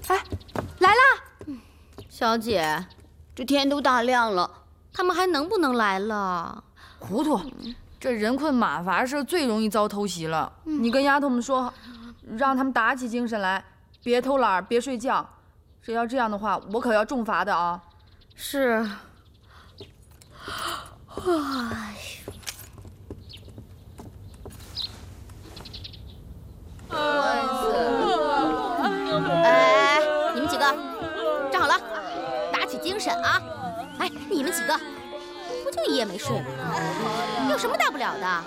哎，来啦！ 小姐， 这天都大亮了， 他们还能不能来了？ 糊涂，这人困马乏是最容易遭偷袭了。你跟丫头们说，让他们打起精神来，别偷懒，别睡觉。谁要这样的话，我可要重罚的啊！ 是。 哎，你们几个站好了，打起精神啊！哎，你们几个不就一夜没睡吗？有什么大不了的？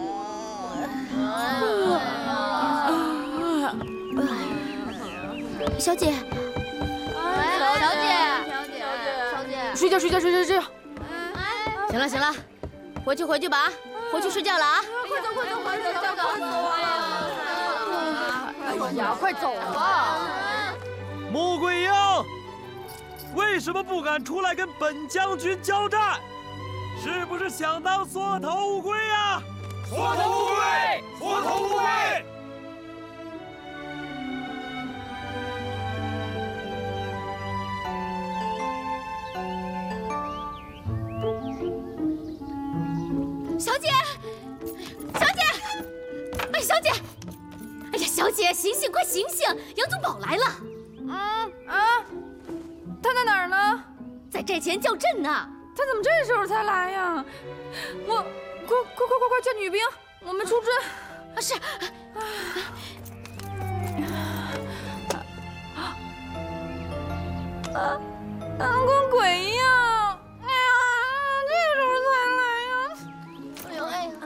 小姐， 小姐， 睡觉。 行了，回去吧，回去睡觉了啊！ 快走！哎呀，快走吧！ 穆桂英，为什么不敢出来跟本将军交战？是不是想当缩头乌龟呀？缩头乌龟！ 小姐，哎，小姐，哎呀，小姐，醒醒，快醒醒！杨宗保来了。 他在哪儿呢？ 在寨前叫阵呢。 他怎么这时候才来呀？快叫女兵，我们出阵。 啊，是。 跟鬼一样！哎呀，这时候才来呀！ 哎呦哎呀！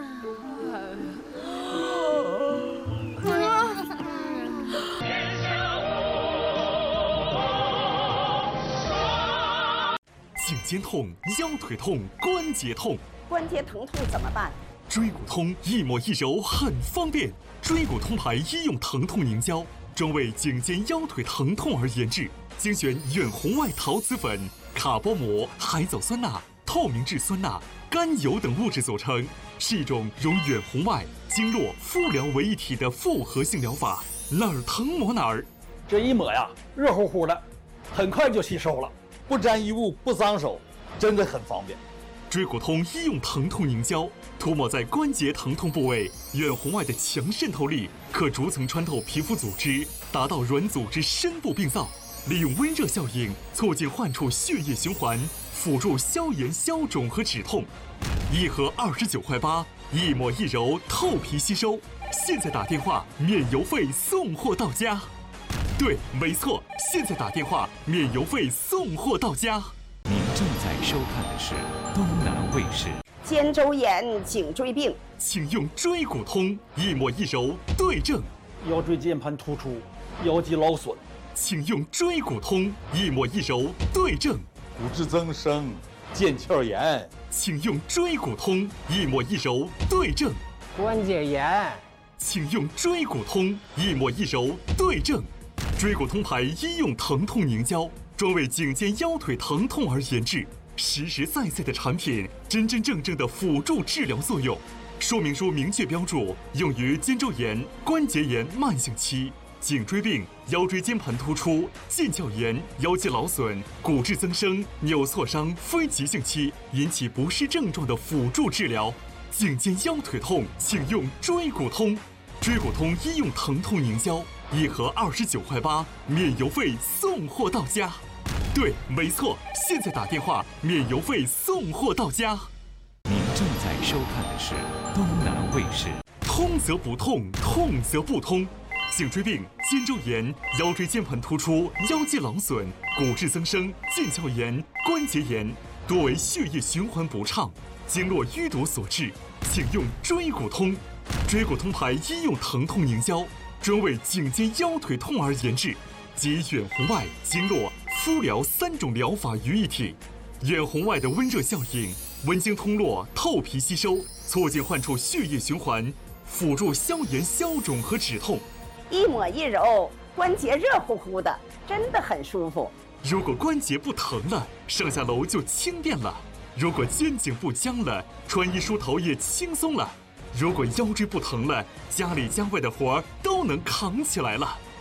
颈肩痛、腰腿痛、关节痛， 关节疼痛怎么办？ 椎骨通一抹一揉很方便。椎骨通牌医用疼痛凝胶，专为颈肩腰腿疼痛而研制，精选远红外陶瓷粉、卡波膜、海藻酸钠、透明质酸钠、甘油等物质组成，是一种融远红外、经络、敷疗为一体的复合性疗法，哪儿疼抹哪儿。 这一抹呀，热乎乎的，很快就吸收了，不沾衣物，不脏手，真的很方便。 椎骨通医用疼痛凝胶，涂抹在关节疼痛部位，远红外的强渗透力可逐层穿透皮肤组织，达到软组织深部病灶，利用温热效应促进患处血液循环，辅助消炎消肿和止痛。一盒29块8，一抹一揉，透皮吸收。现在打电话免邮费送货到家。对，没错，现在打电话免邮费送货到家。 您正在收看的是东南卫视。 肩周炎、颈椎病， 请用椎骨通，一抹一揉对症。 腰椎间盘突出、腰肌劳损， 请用椎骨通，一抹一揉对症。 骨质增生、腱鞘炎， 请用椎骨通，一抹一揉对症。 关节炎， 请用椎骨通，一抹一揉对症。椎骨通牌医用疼痛凝胶，专为颈肩腰腿疼痛而研制，实实在在的产品，真真正正的辅助治疗作用。说明书明确标注，用于肩周炎、关节炎慢性期、颈椎病、腰椎间盘突出、腱鞘炎、腰肌劳损、骨质增生、扭挫伤非急性期引起不适症状的辅助治疗。颈肩腰腿痛，请用椎骨通。椎骨通医用疼痛凝胶，一盒29块8，免邮费送货到家。对，没错，现在打电话免邮费送货到家。 您正在收看的是东南卫视。 通则不痛，痛则不通。颈椎病、肩周炎、腰椎间盘突出、腰肌劳损、骨质增生、腱鞘炎、关节炎，多为血液循环不畅、经络淤堵所致，请用椎骨通。椎骨通牌医用疼痛凝胶，专为颈肩腰腿痛而研制，集远红外、经络、敷疗3种疗法于一体。远红外的温热效应，温经通络，透皮吸收，促进患处血液循环，辅助消炎消肿和止痛。 一抹一揉，关节热乎乎的，真的很舒服。 如果关节不疼了，上下楼就轻便了；如果肩颈不僵了，穿衣梳头也轻松了；如果腰椎不疼了，家里家外的活儿都能扛起来了。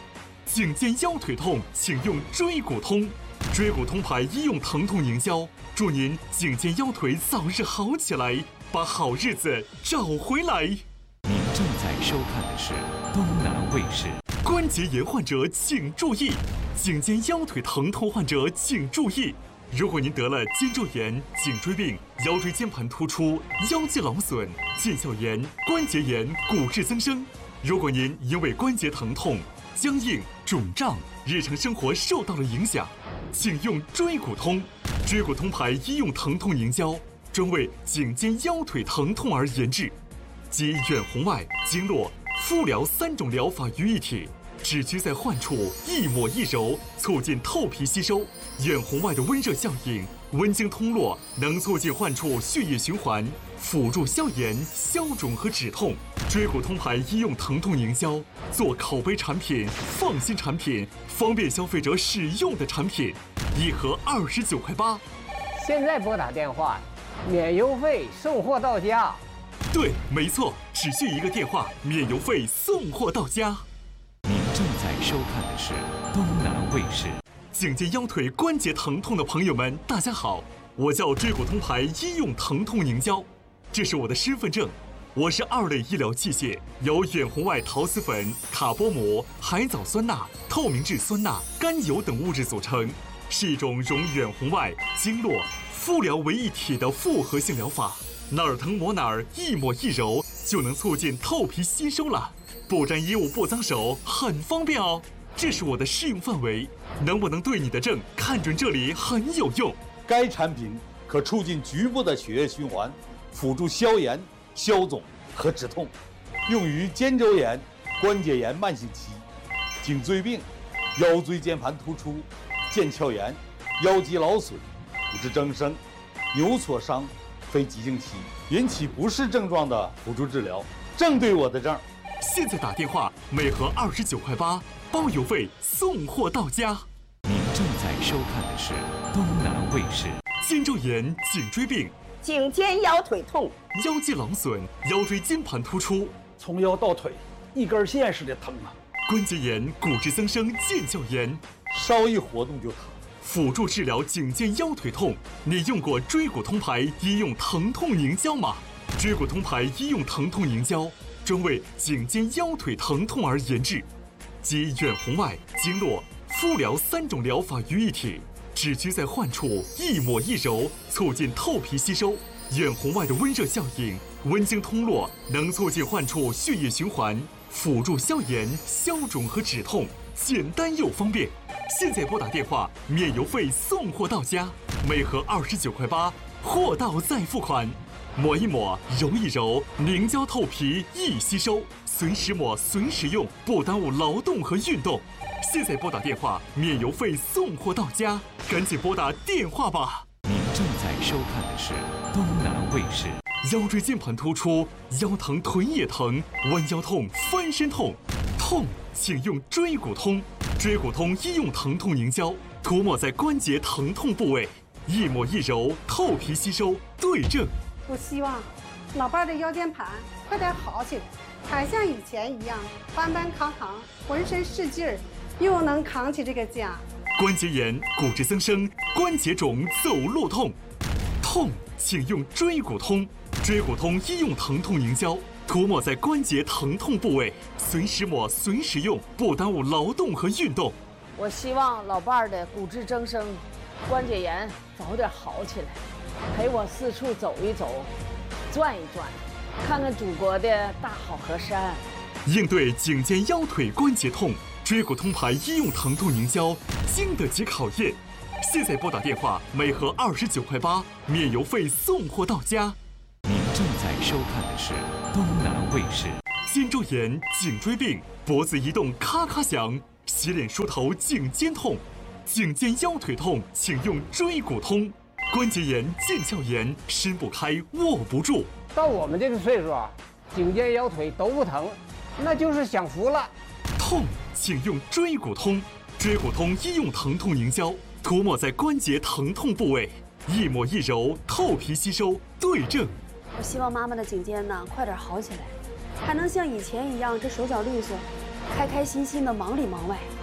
颈肩腰腿痛，请用椎骨通。椎骨通牌医用疼痛凝胶，祝您颈肩腰腿早日好起来，把好日子找回来。 您正在收看的是东南卫视。 关节炎患者请注意，颈肩腰腿疼痛患者请注意。如果您得了肩周炎、颈椎病、腰椎间盘突出、腰肌劳损、腱鞘炎、关节炎、骨质增生，如果您因为关节疼痛、僵硬、肿胀，日常生活受到了影响，请用椎骨通。椎骨通牌医用疼痛凝胶，专为颈肩腰腿疼痛而研制，集远红外、经络、敷疗3种疗法于一体，只需在患处一抹一揉，促进透皮吸收。远红外的温热效应，温经通络，能促进患处血液循环，辅助消炎、消肿和止痛。椎骨通牌医用疼痛凝胶，做口碑产品、放心产品、方便消费者使用的产品，一盒29.8块。 现在拨打电话，免邮费，送货到家。 对，没错，只需一个电话，免邮费，送货到家。 您正在收看的是东南卫视。 颈肩腰腿关节疼痛的朋友们，大家好，我叫椎骨通牌医用疼痛凝胶，这是我的身份证。我是2类医疗器械，由远红外陶瓷粉、卡波膜、海藻酸钠、透明质酸钠、甘油等物质组成，是一种融远红外、经络、敷疗为一体的复合性疗法。哪儿疼抹哪儿，一抹一揉就能促进透皮吸收了，不沾衣物不脏手，很方便哦。这是我的适用范围，能不能对你的症看准这里很有用。 该产品可促进局部的血液循环，辅助消炎、消肿和止痛，用于肩周炎、关节炎慢性期、颈椎病、腰椎间盘突出、腱鞘炎、腰肌劳损、骨质增生、扭挫伤、非急性期引起不适症状的辅助治疗，正对我的症。 现在打电话，每盒29.8块，包邮费，送货到家。 您正在收看的是东南卫视。 肩周炎、颈椎病、 颈肩腰腿痛、 腰肌劳损、腰椎间盘突出， 从腰到腿一根线似的疼啊！ 关节炎、骨质增生、腱鞘炎， 稍一活动就疼。 辅助治疗颈肩腰腿痛，你用过椎骨通牌医用疼痛凝胶吗？椎骨通牌医用疼痛凝胶，专为颈肩腰腿疼痛而研制，集远红外、经络、敷疗3种疗法于一体，只需在患处一抹一揉，促进透皮吸收。远红外的温热效应，温经通络，能促进患处血液循环，辅助消炎、消肿和止痛，简单又方便。现在拨打电话，免邮费，送货到家，每盒29.8块，货到再付款。抹一抹，揉一揉，凝胶透皮易吸收，随时抹随时用，不耽误劳动和运动。现在拨打电话，免邮费，送货到家，赶紧拨打电话吧。 您正在收看的是东南卫视。 腰椎间盘突出，腰疼臀也疼，弯腰痛、翻身痛，痛请用椎骨通。椎骨通医用疼痛凝胶，涂抹在关节疼痛部位，一抹一揉，透皮吸收，对症。 我希望老伴的腰间盘快点好起来，还像以前一样搬搬扛扛，浑身是劲儿，又能扛起这个家。 关节炎、骨质增生、关节肿、走路痛，痛请用椎骨通。椎骨通医用疼痛凝胶，涂抹在关节疼痛部位，随时抹随时用，不耽误劳动和运动。 我希望老伴儿的骨质增生、关节炎早点好起来，陪我四处走一走，转一转，看看祖国的大好河山。 应对颈肩腰腿关节痛，椎骨通牌医用疼痛凝胶经得起考验。现在拨打电话，每盒29.8块，免邮费，送货到家。 您正在收看的是东南卫视。 肩周炎、颈椎病、脖子移动咔咔响，洗脸梳头颈肩痛，颈肩腰腿痛，请用椎骨通。关节炎、腱鞘炎，伸不开、握不住。 到我们这个岁数啊，颈肩腰腿都不疼，那就是享福了。 痛，请用椎骨通。椎骨通医用疼痛凝胶，涂抹在关节疼痛部位，一抹一揉，透皮吸收，对症。 我希望妈妈的颈肩呢快点好起来，还能像以前一样这手脚利索，开开心心的忙里忙外。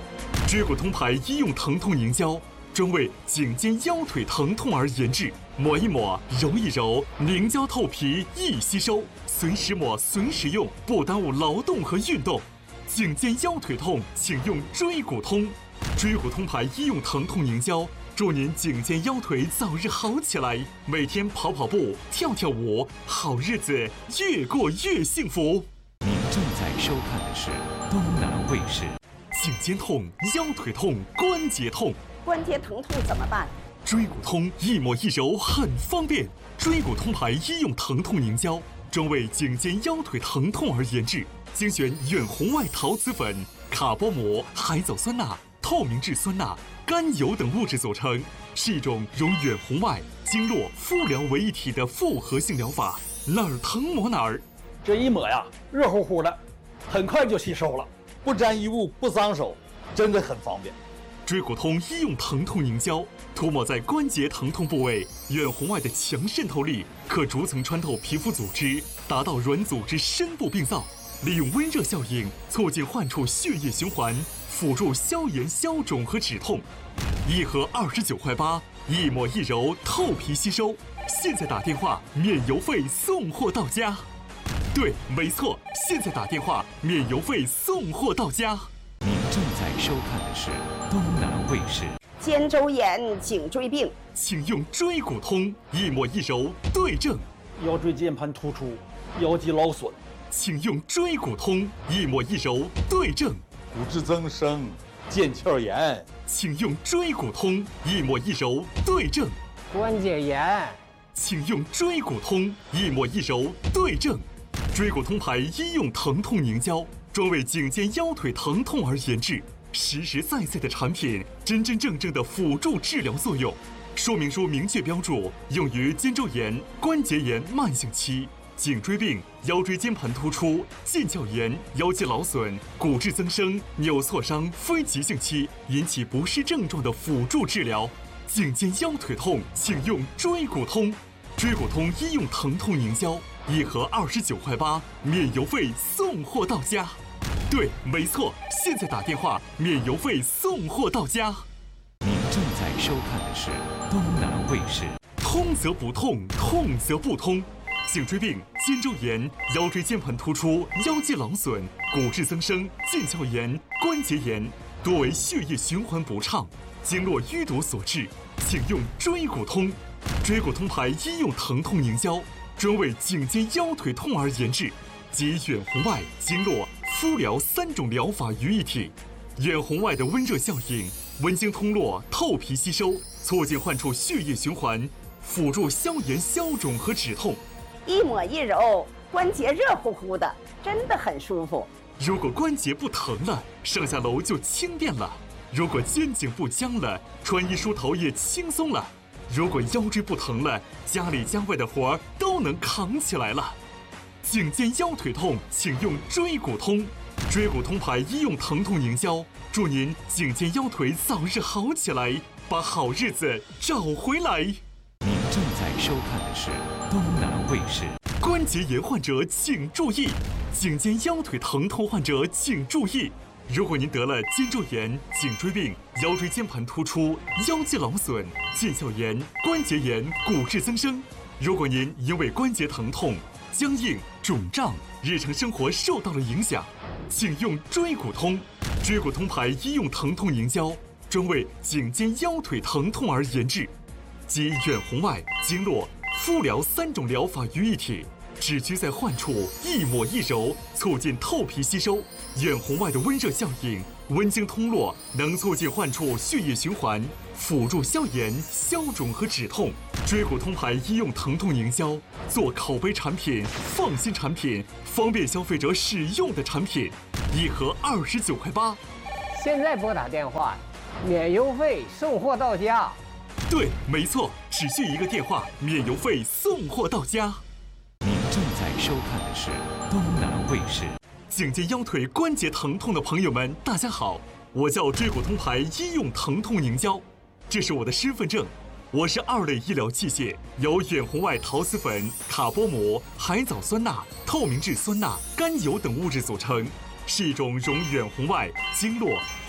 椎骨通牌医用疼痛凝胶，专为颈肩腰腿疼痛而研制。抹一抹，揉一揉，凝胶透皮易吸收，随时抹随时用，不耽误劳动和运动。颈肩腰腿痛，请用椎骨通。椎骨通牌医用疼痛凝胶，祝您颈肩腰腿早日好起来。每天跑跑步，跳跳舞，好日子越过越幸福。 您正在收看的是东南卫视。 颈肩痛、腰腿痛、关节痛， 关节疼痛怎么办？ 椎骨通一抹一揉很方便。椎骨通牌医用疼痛凝胶，专为颈肩腰腿疼痛而研制，精选远红外陶瓷粉、卡波膜、海藻酸钠、透明质酸钠、甘油等物质组成，是一种融远红外、经络、敷疗为一体的复合性疗法，哪儿疼抹哪儿。 这一抹呀，热乎乎的，很快就吸收了， 不沾衣物，不脏手，真的很方便。 椎骨通医用疼痛凝胶，涂抹在关节疼痛部位，远红外的强渗透力可逐层穿透皮肤组织，达到软组织深部病灶，利用温热效应促进患处血液循环，辅助消炎消肿和止痛。一盒29.8块，一抹一揉透皮吸收。现在打电话免邮费送货到家。对，没错，现在打电话免邮费送货到家。 您正在收看的是东南卫视。 肩周炎、颈椎病， 请用椎骨通，一抹一揉对症。 腰椎间盘突出、腰肌劳损， 请用椎骨通，一抹一揉对症。 骨质增生、腱鞘炎， 请用椎骨通，一抹一揉对症。 关节炎， 请用椎骨通，一抹一揉对症。椎骨通牌医用疼痛凝胶，专为颈肩腰腿疼痛而研制，实实在在的产品，真真正正的辅助治疗作用。说明书明确标注，用于肩周炎、关节炎慢性期、颈椎病、腰椎间盘突出、腱鞘炎、腰肌劳损、骨质增生、扭挫伤非急性期引起不适症状的辅助治疗。颈肩腰腿痛，请用椎骨通。椎骨通医用疼痛凝胶，一盒29.8块，免邮费送货到家。对，没错，现在打电话免邮费送货到家。 您正在收看的是东南卫视。 通则不痛，痛则不通。颈椎病、肩周炎、腰椎间盘突出、腰肌劳损、骨质增生、腱鞘炎、关节炎，多为血液循环不畅、经络淤堵所致，请用椎骨通。椎骨通牌医用疼痛凝胶，专为颈肩腰腿痛而研制，集远红外、经络、敷疗3种疗法于一体。远红外的温热效应，温经通络，透皮吸收，促进患处血液循环，辅助消炎消肿和止痛。 一抹一揉，关节热乎乎的，真的很舒服。 如果关节不疼了，上下楼就轻便了；如果肩颈不僵了，穿衣梳头也轻松了；如果腰椎不疼了，家里家外的活儿都能扛起来了。颈肩腰腿痛，请用椎骨通。椎骨通牌医用疼痛凝胶，祝您颈肩腰腿早日好起来，把好日子找回来。 您正在收看的是东南卫视。 关节炎患者请注意，颈肩腰腿疼痛患者请注意。如果您得了肩周炎、颈椎病、腰椎间盘突出、腰肌劳损、腱鞘炎、关节炎、骨质增生，如果您因为关节疼痛、僵硬、肿胀，日常生活受到了影响，请用椎骨通。椎骨通牌医用疼痛凝胶，专为颈肩腰腿疼痛而研制，集远红外、经络、敷疗3种疗法于一体，只需在患处一抹一揉，促进透皮吸收。远红外的温热效应，温经通络，能促进患处血液循环，辅助消炎、消肿和止痛。椎骨通牌医用疼痛凝胶，做口碑产品、放心产品、方便消费者使用的产品，一盒29.8块。 现在拨打电话，免邮费送货到家。 对，没错，只需一个电话，免邮费送货到家。 您正在收看的是东南卫视。 颈肩腰腿关节疼痛的朋友们，大家好，我叫椎骨通牌医用疼痛凝胶，这是我的身份证。我是2类医疗器械，由远红外陶瓷粉、卡波膜、海藻酸钠、透明质酸钠、甘油等物质组成，是一种融远红外、经络、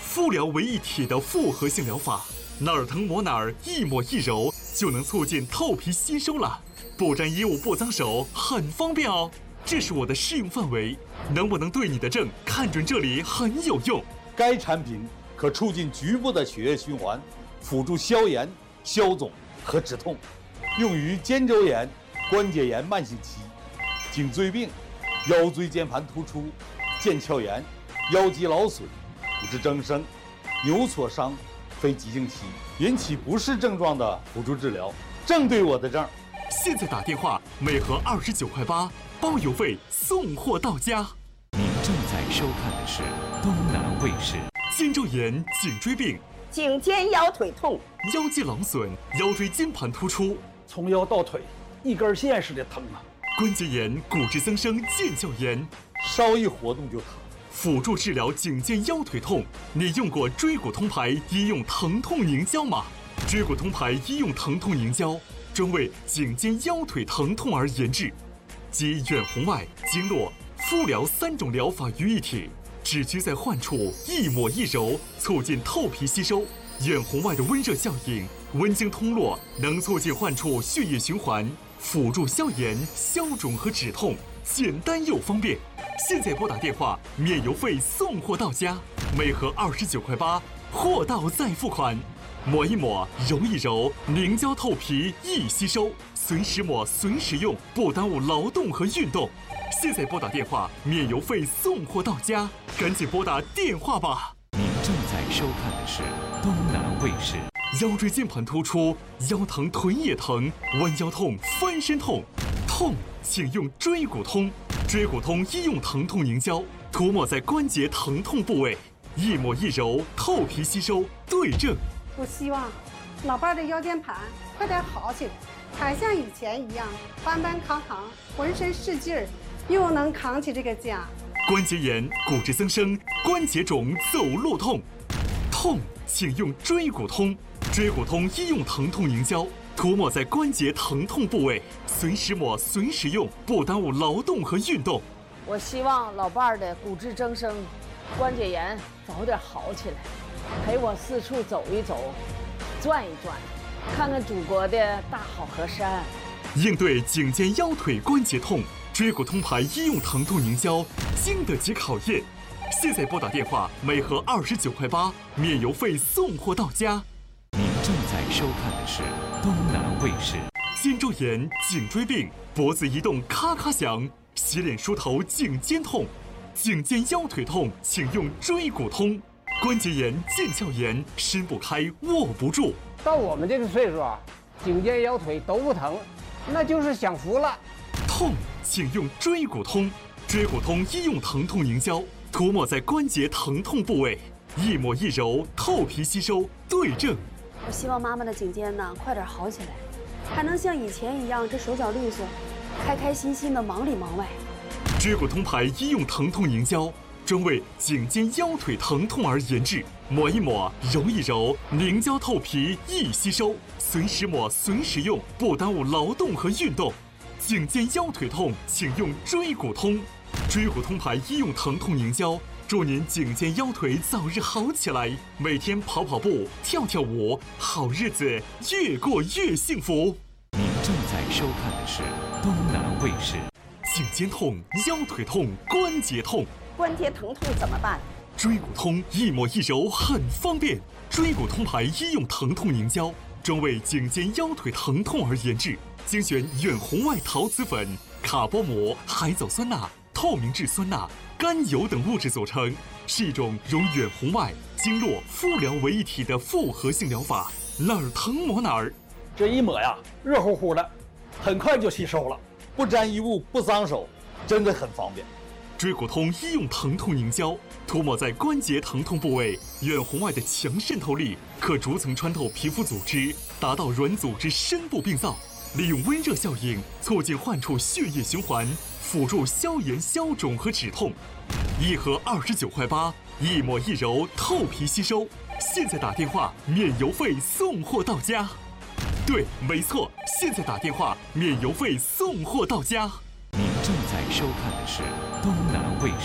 敷疗为一体的复合性疗法，哪儿疼抹哪儿，一抹一揉就能促进透皮吸收了。不沾衣物不脏手，很方便哦。这是我的适用范围，能不能对你的症看准这里很有用。 该产品可促进局部的血液循环，辅助消炎、消肿和止痛，用于肩周炎、关节炎慢性期、颈椎病、腰椎间盘突出、腱鞘炎、腰肌劳损、骨质增生、扭挫伤、非急性期引起不适症状的辅助治疗，正对我的症。 现在打电话，每盒29.8块，包邮费，送货到家。 您正在收看的是东南卫视。 肩周炎、颈椎病、 颈肩腰腿痛、 腰肌劳损、腰椎间盘突出， 从腰到腿一根线似的疼啊！ 关节炎、骨质增生、腱鞘炎， 稍一活动就疼。 辅助治疗颈肩腰腿痛，你用过椎骨通牌医用疼痛凝胶吗？椎骨通牌医用疼痛凝胶专为颈肩腰腿疼痛而研制，集远红外、经络、敷疗3种疗法于一体，只需在患处一抹一揉，促进透皮吸收。远红外的温热效应，温经通络，能促进患处血液循环，辅助消炎、消肿和止痛，简单又方便。现在拨打电话，免邮费送货到家，每盒29.8块，货到再付款。抹一抹，揉一揉，凝胶透皮易吸收，随时抹随时用，不耽误劳动和运动。现在拨打电话，免邮费送货到家，赶紧拨打电话吧。 您正在收看的是东南卫视。 腰椎间盘突出，腰疼臀也疼，弯腰痛、翻身痛，痛请用椎骨通。椎骨通医用疼痛凝胶，涂抹在关节疼痛部位，一抹一揉，透皮吸收，对症。 我希望老伴儿的腰间盘快点好起来，还像以前一样搬搬扛扛，浑身是劲儿，又能扛起这个家。 关节炎、骨质增生、关节肿、走路痛，痛请用椎骨通。椎骨通医用疼痛凝胶，涂抹在关节疼痛部位，随时抹随时用，不耽误劳动和运动。 我希望老伴儿的骨质增生、关节炎早点好起来，陪我四处走一走，转一转，看看祖国的大好河山。 应对颈肩腰腿关节痛，椎骨通牌医用疼痛凝胶经得起考验。现在拨打电话，每盒29.8块，免邮费送货到家。 您正在收看的是东南卫视。 肩周炎、颈椎病，脖子移动咔咔响，洗脸梳头颈肩痛，颈肩腰腿痛，请用椎骨通。关节炎、腱鞘炎，伸不开、握不住。 到我们这个岁数啊，颈肩腰腿都不疼，那就是享福了。 痛，请用椎骨通。椎骨通医用疼痛凝胶，涂抹在关节疼痛部位，一抹一揉，透皮吸收，对症。 我希望妈妈的颈肩呢快点好起来，还能像以前一样这手脚利索，开开心心的忙里忙外。 椎骨通牌医用疼痛凝胶，专为颈肩腰腿疼痛而研制，抹一抹，揉一揉，凝胶透皮易吸收，随时抹随时用，不耽误劳动和运动。颈肩腰腿痛，请用椎骨通。椎骨通牌医用疼痛凝胶，祝您颈肩腰腿早日好起来，每天跑跑步、跳跳舞，好日子越过越幸福。 您正在收看的是东南卫视。 颈肩痛、腰腿痛、关节痛， 关节疼痛怎么办？ 椎骨通一抹一揉很方便。椎骨通牌医用疼痛凝胶，专为颈肩腰腿疼痛而研制，精选远红外陶瓷粉、卡波膜、海藻酸钠、透明质酸钠、甘油等物质组成，是一种融远红外、经络、敷疗为一体的复合性疗法，哪儿疼抹哪儿。 这一抹呀，热乎乎的，很快就吸收了， 不沾衣物不脏手，真的很方便。 椎骨通医用疼痛凝胶，涂抹在关节疼痛部位，远红外的强渗透力可逐层穿透皮肤组织，达到软组织深部病灶，利用温热效应促进患处血液循环，辅助消炎消肿和止痛。一盒29.8块，一抹一揉，透皮吸收。现在打电话，免邮费送货到家。对，没错，现在打电话，免邮费送货到家。 您正在收看的是东南卫视。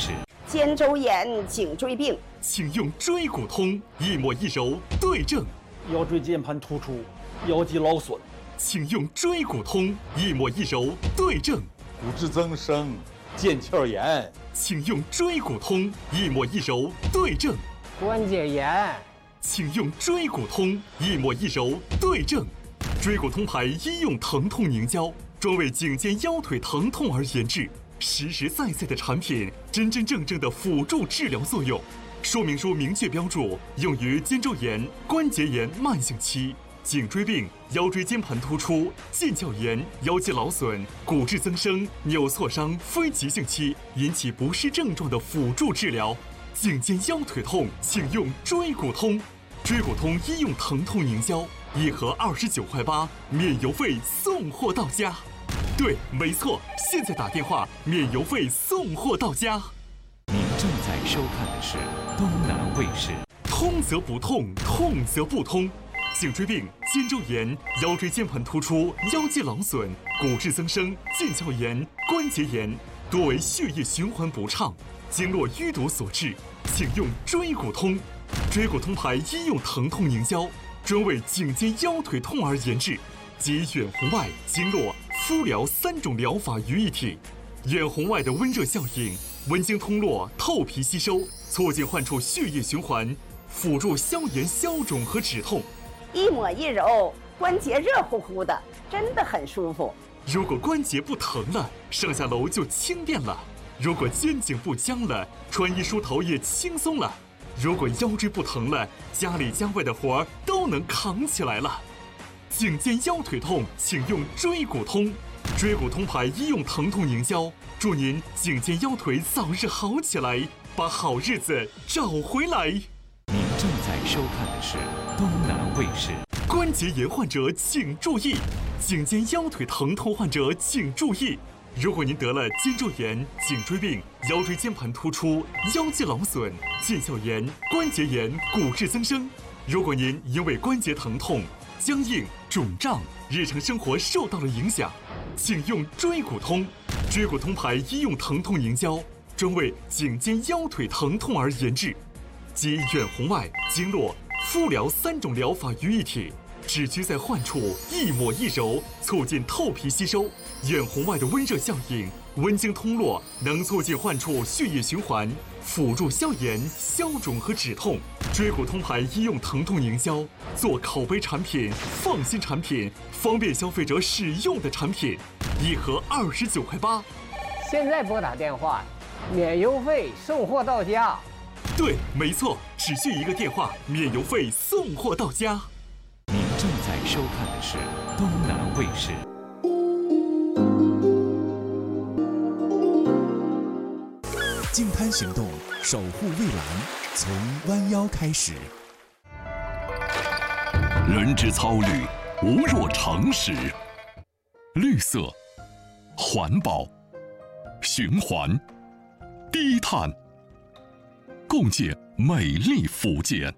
肩周炎、颈椎病， 请用椎骨通一抹一揉对症。 腰椎间盘突出，腰肌劳损， 请用椎骨通一抹一揉对症。 骨质增生、腱鞘炎， 请用椎骨通一抹一揉对症。 关节炎， 请用椎骨通一抹一揉对症。椎骨通牌医用疼痛凝胶，专为颈肩腰腿疼痛而研制，实实在在的产品，真真正正的辅助治疗作用。说明书明确标注，用于肩周炎、关节炎慢性期、颈椎病、腰椎间盘突出、腱鞘炎、腰肌劳损、骨质增生、扭挫伤非急性期引起不适症状的辅助治疗。颈肩腰腿痛，请用椎骨通。椎骨通医用疼痛凝胶，一盒29块8，免邮费送货到家。对，没错，现在打电话免邮费送货到家。 您正在收看的是东南卫视。 通则不痛，痛则不通。颈椎病、肩周炎、腰椎间盘突出、腰肌劳损、骨质增生、腱鞘炎、关节炎，多为血液循环不畅、经络淤堵所致，请用椎骨通。椎骨通牌医用疼痛凝胶，专为颈肩腰腿痛而研制，集远红外、经络、敷疗3种疗法于一体。远红外的温热效应，温经通络、透皮吸收，促进患处血液循环，辅助消炎消肿和止痛。 一抹一揉，关节热乎乎的，真的很舒服。 如果关节不疼了，上下楼就轻便了；如果肩颈不僵了，穿衣梳头也轻松了；如果腰椎不疼了，家里家外的活儿都能扛起来了。颈肩腰腿痛，请用椎骨通。椎骨通牌医用疼痛凝胶，祝您颈肩腰腿早日好起来，把好日子找回来。 您正在收看的是东南卫视。 关节炎患者请注意，颈肩腰腿疼痛患者请注意。如果您得了肩周炎、颈椎病、腰椎间盘突出、腰肌劳损、腱鞘炎、关节炎、骨质增生，如果您因为关节疼痛、僵硬、肿胀，日常生活受到了影响，请用椎骨通。椎骨通牌医用疼痛凝胶，专为颈肩腰腿疼痛而研制，集远红外、经络、敷疗3种疗法于一体，只需在患处一抹一揉，促进透皮吸收。远红外的温热效应，温经通络，能促进患处血液循环，辅助消炎、消肿和止痛。椎骨通牌医用疼痛凝胶，做口碑产品、放心产品、方便消费者使用的产品，一盒29块8。 现在拨打电话，免邮费送货到家。 对，没错，只需一个电话，免邮费送货到家。 您正在收看的是东南卫视。 净滩行动，守护蔚蓝，从弯腰开始。 人之操虑，无若常识。绿色、环保、循环、低碳，共建美丽福建。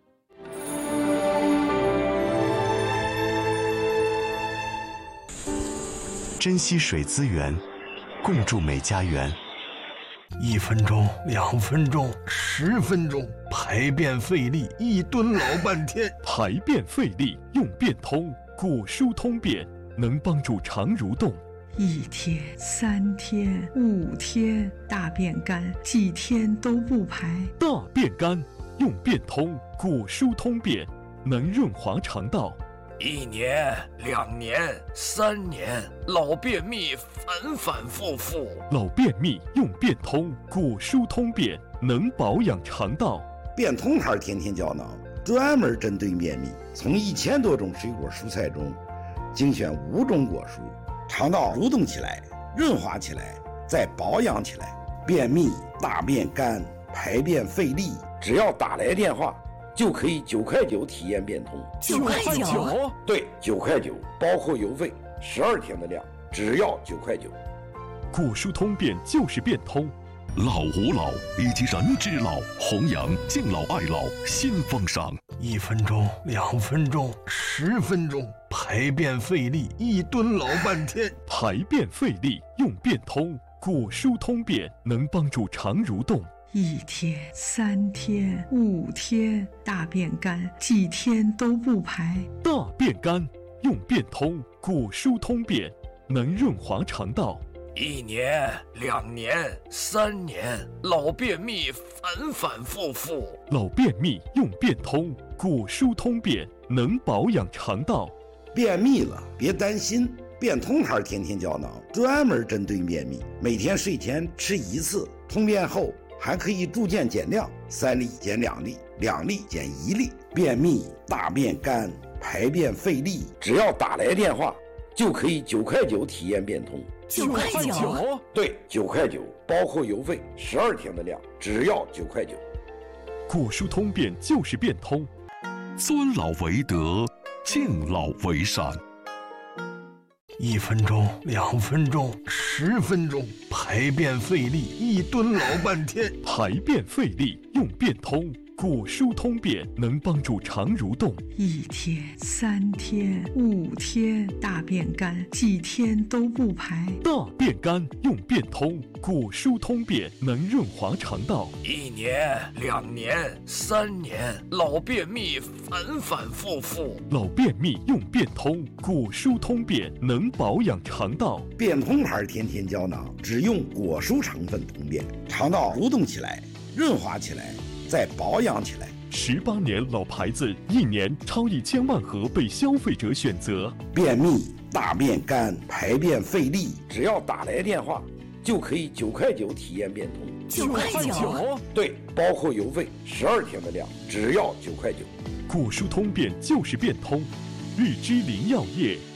珍惜水资源，共筑美家园。 1分钟、2分钟、10分钟，排便费力，一蹲老半天。 排便费力用便通，骨疏通便，能帮助肠蠕动。 1天、3天、5天，大便干，几天都不排。 大便干用便通，骨疏通便，能润滑肠道。 1年、2年、3年，老便秘反反复复。 老便秘用便通，骨疏通便，能保养肠道。 便通牌天天胶囊，专门针对便秘，从1000多种水果蔬菜中精选5种果蔬，肠道蠕动起来，润滑起来，再保养起来。便秘、大便干、排便费力，只要打来电话，就可以9块9体验便通。 9块9？ 对，9块9，包括邮费，12天的量，只要9块9。 骨疏通便就是便通。 老吾老以及人之老，弘扬敬老爱老新风尚。 1分钟、2分钟、10分钟，排便费力，一蹲老半天。 排便费力用便通，骨疏通便，能帮助肠蠕动。 1天、3天、5天，大便干，几天都不排。 大便干，用便通果蔬通便，能润滑肠道。 1年、2年、3年，老便秘反反复复。 老便秘用便通果蔬通便，能保养肠道。 便秘了别担心，便通牌天天胶囊专门针对便秘，每天睡前吃1次，通便后还可以逐渐减量，3粒减2粒，2粒减1粒。便秘、大便干、排便费力，只要打来电话就可以9块9体验便通。 9块9？ 对，9块9，包括邮费，12天的量，只要9块9。 果蔬通便就是便通， 尊老为德，敬老为善。 1分钟、2分钟、10分钟，排便费力，1蹲老半天。 排便费力用便通果蔬通便，能帮助肠蠕动。 1天、3天、5天，大便干，几天都不排。 大便干用便通果蔬通便，能润滑肠道。 1年、2年、3年，老便秘反反复复。 老便秘用便通果蔬通便，能保养肠道。 便通牌天天胶囊只用果蔬成分通便，肠道蠕动起来，润滑起来，再保养起来。 18年老牌子，1年超1000万盒被消费者选择。 便秘、大便干、排便费力，只要打来电话就可以9块9体验便通。 9块9？ 对，包括邮费，12天的量，只要9块9。 果蔬通便就是便通，日之林药业